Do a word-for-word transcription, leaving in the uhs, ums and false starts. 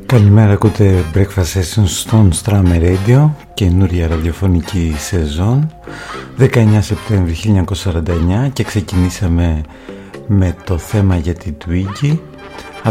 Καλημέρα, ακούτε Breakfast Sessions στον Strammer Radio, καινούρια ραδιοφωνική σεζόν, δεκαεννέα Σεπτέμβρη χίλια εννιακόσια σαράντα εννέα, και ξεκινήσαμε με το θέμα για την Twiggy.